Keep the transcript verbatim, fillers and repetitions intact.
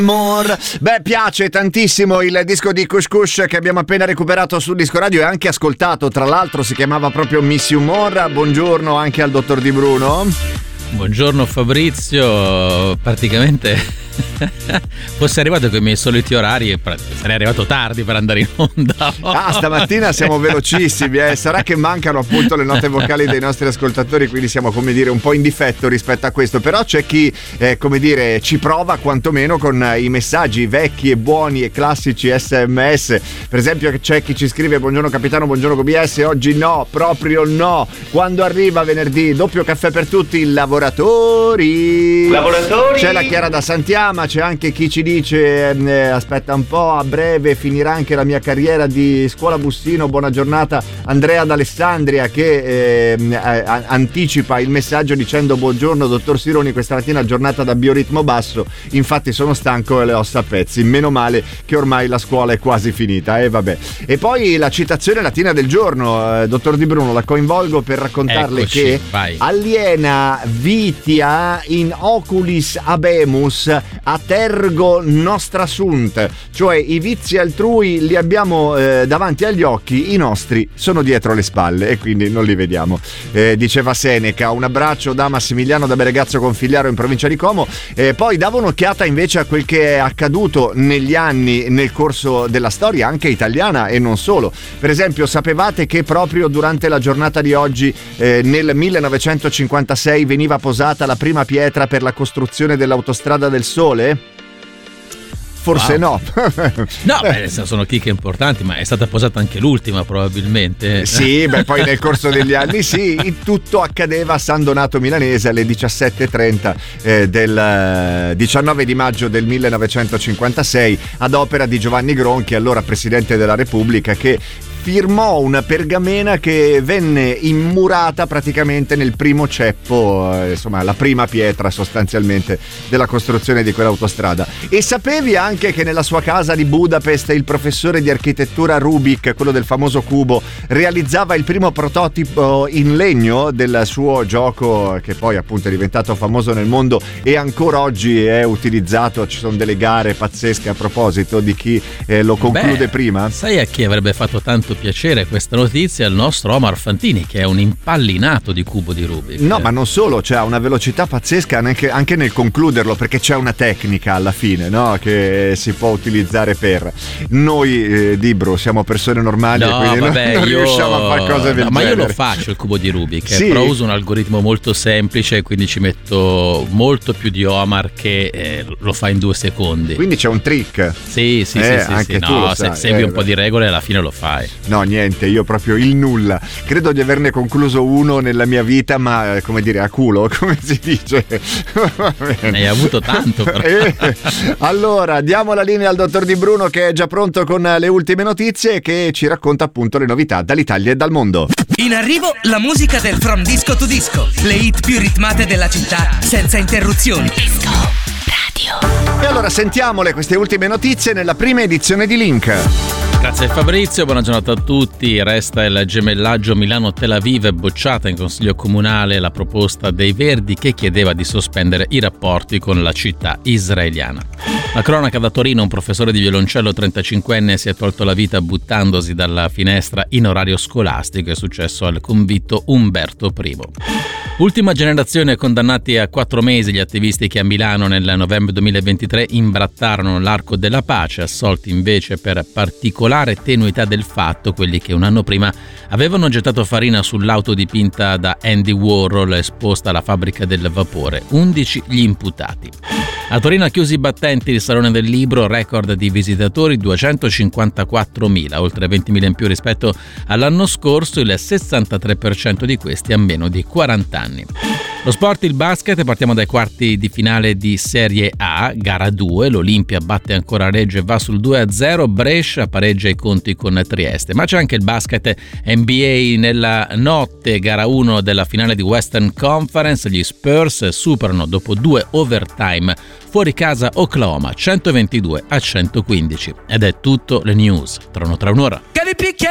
More. Beh, piace tantissimo il disco di Kush Kush che abbiamo appena recuperato sul disco radio e anche ascoltato, tra l'altro si chiamava proprio Miss You More. Buongiorno anche al dottor Di Bruno. Buongiorno Fabrizio, praticamente fossi arrivato con i miei soliti orari e sarei arrivato tardi per andare in onda. Ah, stamattina siamo velocissimi, eh. Sarà che mancano appunto le note vocali dei nostri ascoltatori, quindi siamo, come dire, un po' in difetto rispetto a questo, però c'è chi eh, come dire ci prova quantomeno con i messaggi vecchi e buoni e classici S M S. Per esempio c'è chi ci scrive: buongiorno capitano, buongiorno B S, oggi no, proprio no, quando arriva venerdì doppio caffè per tutti, lavoratori lavoratori c'è la Chiara da Santiama. C'è anche chi ci dice eh, aspetta un po', a breve finirà anche la mia carriera di scuola Bussino. Buona giornata Andrea d'Alessandria, che eh, a- anticipa il messaggio dicendo: buongiorno dottor Sironi, questa mattina giornata da bioritmo basso, infatti sono stanco e le ossa a pezzi, meno male che ormai la scuola è quasi finita. E eh, vabbè. E poi la citazione latina del giorno, eh, dottor Di Bruno, la coinvolgo per raccontarle Eccoci, che vai. aliena vitia in oculis habemus a tergo nostra sunt, cioè i vizi altrui li abbiamo eh, davanti agli occhi, i nostri sono dietro le spalle e quindi non li vediamo, eh, diceva Seneca. Un abbraccio da Massimiliano da Beregazzo Configliaro in provincia di Como. Eh, poi davo un'occhiata invece a quel che è accaduto negli anni nel corso della storia anche italiana e non solo. Per esempio, sapevate che proprio durante la giornata di oggi eh, nel millenovecentocinquantasei veniva posata la prima pietra per la costruzione dell'autostrada del Sole? Forse wow. no. No, beh, sono chicche importanti, ma è stata posata anche l'ultima probabilmente. Sì, beh, poi nel corso degli anni sì, il tutto accadeva a San Donato Milanese alle diciassette e trenta eh, del diciannove di maggio del millenovecentocinquantasei ad opera di Giovanni Gronchi, allora Presidente della Repubblica, che firmò una pergamena che venne immurata praticamente nel primo ceppo, eh, insomma la prima pietra sostanzialmente della costruzione di quell'autostrada. E sapevi anche che nella sua casa di Budapest il professore di architettura Rubik, quello del famoso cubo, realizzava il primo prototipo in legno del suo gioco, che poi appunto è diventato famoso nel mondo e ancora oggi è utilizzato. Ci sono delle gare pazzesche a proposito di chi eh, lo conclude Beh, prima. Sai a chi avrebbe fatto tanto piacere questa notizia? Il nostro Omar Fantini, che è un impallinato di cubo di Rubik. No, ma non solo, c'è una velocità pazzesca anche, anche nel concluderlo, perché c'è una tecnica alla fine, no? Che si può utilizzare per noi eh, Dibro siamo persone normali, no, e quindi vabbè, non, non io... riusciamo a fare cose del no, ma io genere. lo faccio il cubo di Rubik, sì. Però uso un algoritmo molto semplice, quindi ci metto molto più di Omar che eh, lo fa in due secondi. Quindi c'è un trick. Sì, sì, eh, sì, sì, anche sì. tu No, lo se sai. segui eh, un po' di regole alla fine lo fai. No, niente, io proprio il nulla. Credo di averne concluso uno nella mia vita, ma come dire, a culo, come si dice. Ne hai avuto tanto però. Eh, allora, diamo la linea al dottor Di Bruno, che è già pronto con le ultime notizie e che ci racconta appunto le novità dall'Italia e dal mondo. In arrivo la musica del From Disco to Disco, le hit più ritmate della città senza interruzioni. Disco Radio. E allora sentiamole queste ultime notizie nella prima edizione di Link. Grazie Fabrizio, buona giornata a tutti. Resta il gemellaggio Milano-Tel Aviv, bocciata in Consiglio Comunale la proposta dei Verdi che chiedeva di sospendere i rapporti con la città israeliana. La cronaca da Torino: un professore di violoncello trentacinquenne si è tolto la vita buttandosi dalla finestra in orario scolastico, è successo al convitto Umberto I. Ultima generazione, condannati a quattro mesi gli attivisti che a Milano nel novembre duemilaventitré imbrattarono l'Arco della Pace, assolti invece per particolare tenuità del fatto quelli che un anno prima avevano gettato farina sull'auto dipinta da Andy Warhol esposta alla fabbrica del vapore. undici gli imputati. A Torino ha chiuso i battenti il Salone del Libro, record di visitatori duecentocinquantaquattromila, oltre ventimila in più rispetto all'anno scorso, il sessantatré per cento di questi ha meno di quaranta anni. Lo sport, il basket, partiamo dai quarti di finale di Serie A, gara due, l'Olimpia batte ancora Reggio e va sul due a zero, Brescia pareggia i conti con Trieste, ma c'è anche il basket N B A nella notte, gara uno della finale di Western Conference, gli Spurs superano dopo due overtime fuori casa Oklahoma centoventidue a centoquindici. Ed è tutto, le news tornano tra un'ora.